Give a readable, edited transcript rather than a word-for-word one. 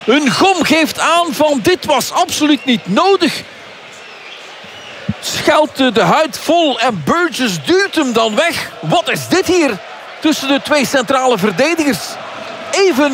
Een gom geeft aan van dit was absoluut niet nodig. Schelt de huid vol en Burgess duwt hem dan weg. Wat is dit hier tussen de twee centrale verdedigers? Even